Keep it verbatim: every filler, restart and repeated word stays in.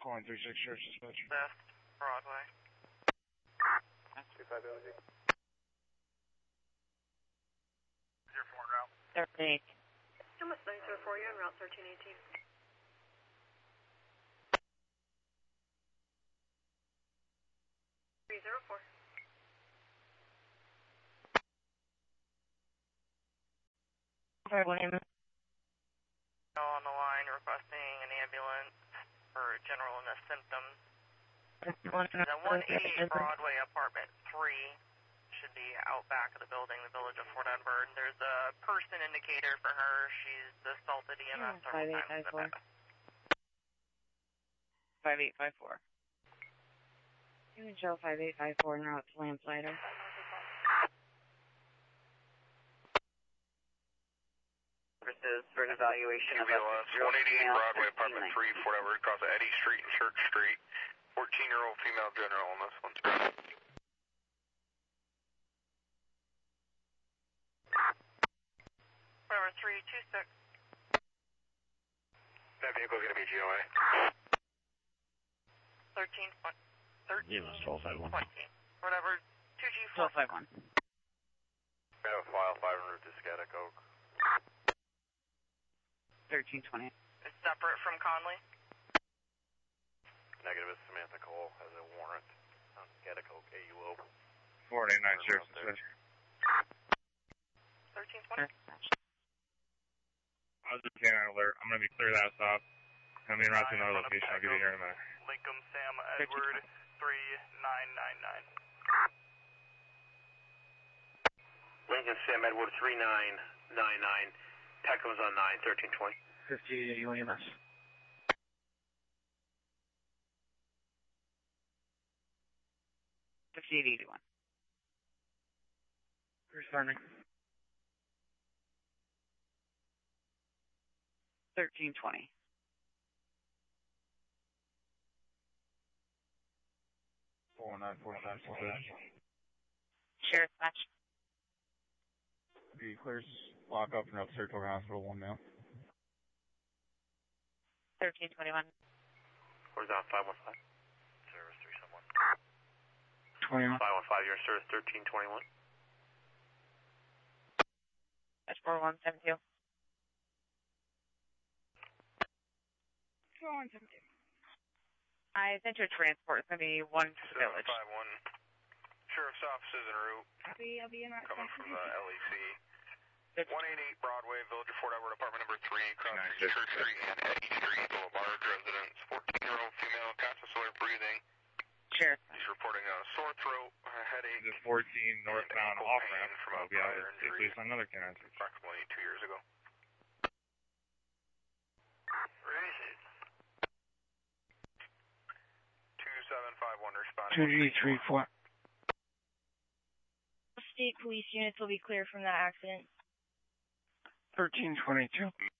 Calling three six Sheriff Dispatch. West Broadway. two five L G. zero four en route. thirteen. I'm with nine zero four, you're en route thirteen eighteen. three zero four. Sorry, William. On the line requesting an ambulance for general illness symptoms. The one eighty-eight Broadway, apartment three, should be out back of the building, the village of Fort Edward. There's a person indicator for her. She's assaulted E M S several times in the past. five eight five four. You can show five eight five four en route to Lamplighter. Services for an evaluation of one eighty-eight Broadway, apartment three, Fort Edward, across Eddy Street and Church Street. fourteen-year-old female general illness. One zero. Forever three two six. That vehicle is going to be G O A. Thirteen twenty. Thirteen twelve five one. twenty. Whatever. Two G four. twelve five one. We have a file five en route to Scotticoke. thirteen twenty. It's separate from Conley. Negative is Samantha Cole has a warrant on Scotticoke A U O. four eight nine Sheriff Dispatch. Thirteen twenty. I was a canine alert. I'm going to be clear that stop. I'm going to be around to another location. I'll get you here in a minute. Lincoln Sam Edward three nine nine nine. Lincoln Sam Edward three nine nine nine. Peckham's on nine, thirteen twenty. fifty-eight eighty-one E M S. fifty-eight eighty-one. Responding. thirteen twenty. four nine four nine four nine. Sheriff Dispatch. Be clears lock up and up Saratoga Hospital, one male. thirteen twenty-one. Where's that? five one five. Service three someone. twenty-one. five one five, you're in service thirteen twenty-one. That's four one seven two. four one seven two. I sent you a transport. It's going to be one to the village. seven five one. Sheriff's office is en route. Copy, I'll be in that. Coming from the L E C. one eighty-eight Broadway, Village of Fort Edward, apartment number three, across Church Street and Eddy Street, Boulevard residence. fourteen-year-old female, conscious alert breathing. Sheriff. He's reporting a sore throat, a headache. The fourteen northbound ankle off pain ramp from a will be out prior at injury. least another canine search. Approximately two years ago. Where is it? two seven five one responding. two G three four. State police units will be clear from that accident. thirteen twenty-two.